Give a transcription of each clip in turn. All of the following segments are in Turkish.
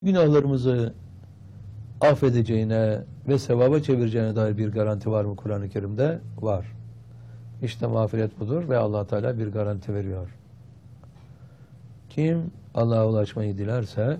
Günahlarımızı affedeceğine ve sevaba çevireceğine dair bir garanti var mı Kur'an-ı Kerim'de? Var. İşte mağfiret budur ve Allah Teala bir garanti veriyor. Kim Allah'a ulaşmayı dilerse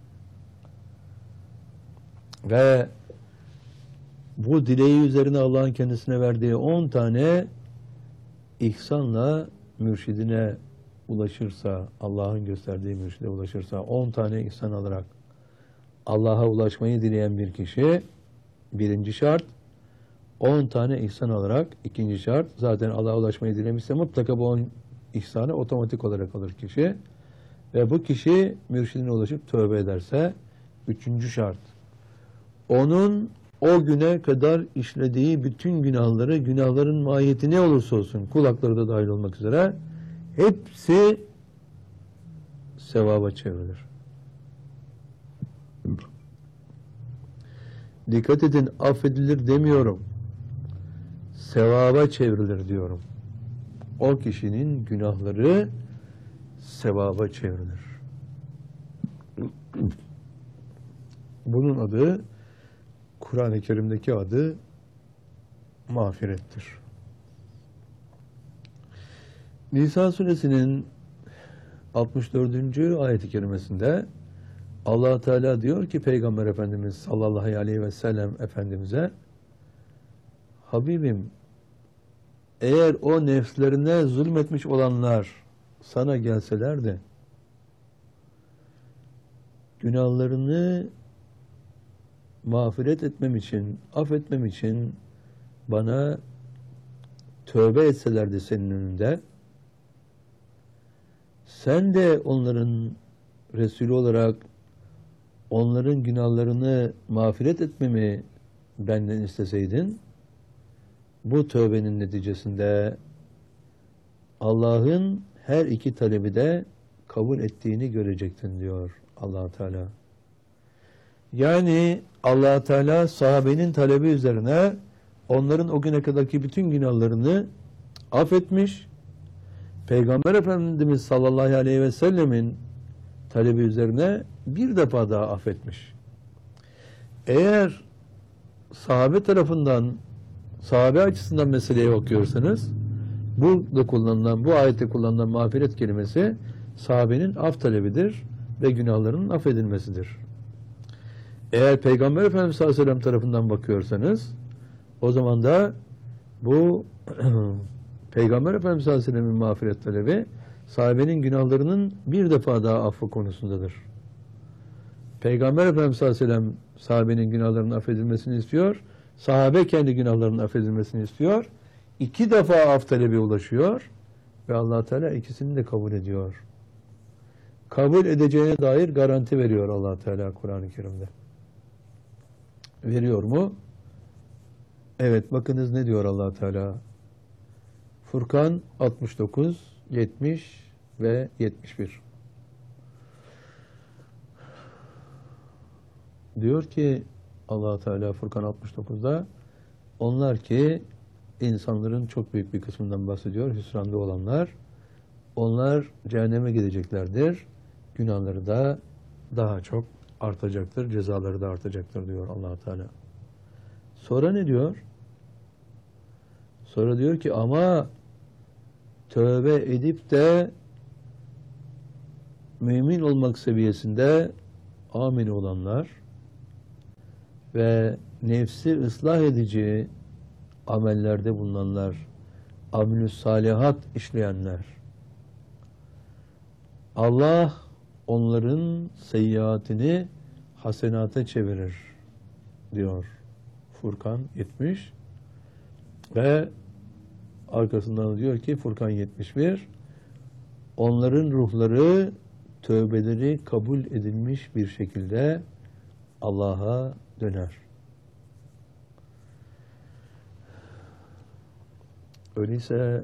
ve bu dileği üzerine Allah'ın kendisine verdiği 10 tane ihsanla mürşidine ulaşırsa, Allah'ın gösterdiği mürşide ulaşırsa, 10 tane ihsan alarak Allah'a ulaşmayı dileyen bir kişi, birinci şart, 10 tane ihsan alarak, ikinci şart, zaten Allah'a ulaşmayı dilemişse mutlaka bu 10 ihsanı otomatik olarak alır kişi. Ve bu kişi mürşidine ulaşıp tövbe ederse, üçüncü şart, onun o güne kadar işlediği bütün günahları, günahların mahiyeti ne olursa olsun, kulakları da dahil olmak üzere, hepsi sevaba çevrilir. Dikkat edin, affedilir demiyorum. Sevaba çevrilir diyorum. O kişinin günahları sevaba çevrilir. Bunun adı, Kur'an-ı Kerim'deki adı mağfirettir. Nisa suresinin 64. ayet-i kerimesinde Allah Teala diyor ki Peygamber Efendimiz sallallahu aleyhi ve sellem Efendimiz'e, Habibim, eğer o nefslerine zulmetmiş olanlar sana gelselerdi, günahlarını mağfiret etmem için, affetmem için bana tövbe etselerdi senin önünde, sen de onların Resulü olarak onların günahlarını mağfiret etmemi benden isteseydin, bu tövbenin neticesinde Allah'ın her iki talebi de kabul ettiğini görecektin diyor Allah Teala. Yani Allah Teala sahabenin talebi üzerine onların o güne kadarki bütün günahlarını affetmiş. Peygamber Efendimiz sallallahu aleyhi ve sellemin talebi üzerine bir defa daha affetmiş. Eğer sahabe tarafından, sahabe açısından meseleyi okuyorsanız, burada kullanılan, bu ayette kullanılan mağfiret kelimesi sahabenin af talebidir ve günahlarının affedilmesidir. Eğer Peygamber Efendimiz sallallahu aleyhi ve sellem tarafından bakıyorsanız, o zaman da bu Peygamber Efendimiz sallallahu aleyhi ve sellemin mağfiret talebi sahabenin günahlarının bir defa daha affı konusundadır. Peygamber Efendimiz sallallahu aleyhi ve sellem sahabenin günahlarının affedilmesini istiyor. Sahabe kendi günahlarının affedilmesini istiyor. 2 defa af talebi ulaşıyor ve Allah Teala ikisini de kabul ediyor. Kabul edeceğine dair garanti veriyor Allah Teala Kur'an-ı Kerim'de. Veriyor mu? Evet, bakınız ne diyor Allah Teala? Furkan 69, 70 ve 71. Diyor ki Allah Teala Furkan 69'da, onlar ki insanların çok büyük bir kısmından bahsediyor, hüsranda olanlar, onlar cehenneme gideceklerdir. Günahları da daha çok artacaktır, cezaları da artacaktır diyor Allah Teala. Sonra ne diyor? Sonra diyor ki ama tövbe edip de mümin olmak seviyesinde amin olanlar ve nefsi ıslah edici amellerde bulunanlar, amel-ü salihat işleyenler, Allah onların seyyiatini hasenata çevirir diyor Furkan 70 ve arkasından diyor ki Furkan 71, onların ruhları tövbeleri kabul edilmiş bir şekilde Allah'a döner. Öyleyse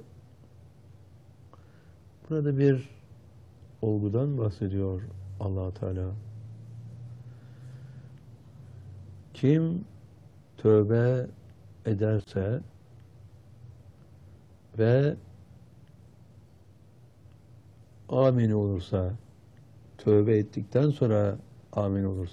burada bir olgudan bahsediyor Allah Teala. Kim tövbe ederse ve amin olursa, tövbe ettikten sonra Amin olursun.